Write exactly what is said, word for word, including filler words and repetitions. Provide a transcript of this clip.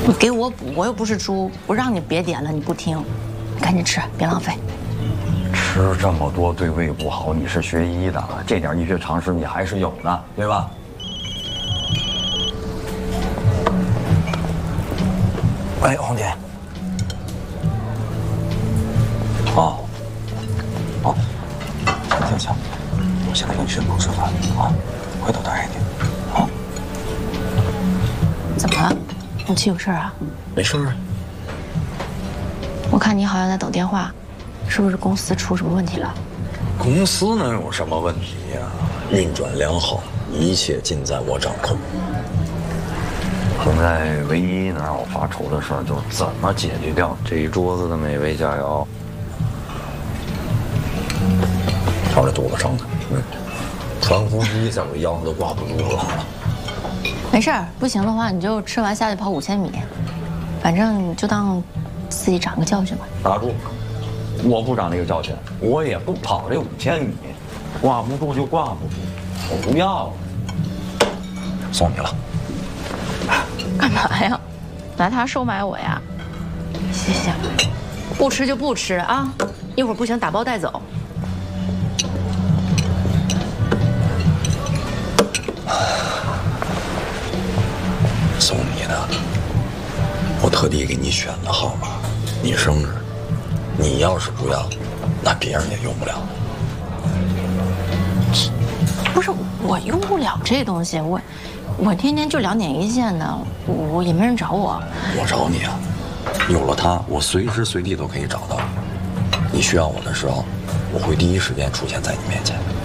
你给我补，我又不是猪，我让你别点了，你不听，赶紧吃，别浪费。 吃这么多对胃不好，你是学医的，这点医学常识你还是有的，对吧？哎，红姐。哦。哦。行行，我现在跟薛总吃饭啊，回头打给你。啊。 怎么了？武器有事啊？ 没事啊。 我看你好像在等电话，是不是公司出什么问题了？ 公司能有什么问题呀？运转良好，一切尽在我掌控。现在唯一能让我发愁的事儿，就是怎么解决掉这一桌子的美味佳肴。瞧这肚子撑的，嗯，传呼机在我腰上都挂不住了。 没事儿，不行的话你就吃完下去跑五千米，反正就当自己长个教训吧。 打住！我不长这个教训，我也不跑这五千米，挂不住就挂不住，我不要了。送你了。 干嘛呀？拿它收买我呀？行行，不吃就不吃啊，一会儿不行打包带走。 送你的，我特地给你选的号码，你生日，你要是不要，那别人也用不了。 不是我用不了这东西，我我天天就两点一线的，我也没人找我。 我找你啊，有了它，我随时随地都可以找到。你需要我的时候，我会第一时间出现在你面前。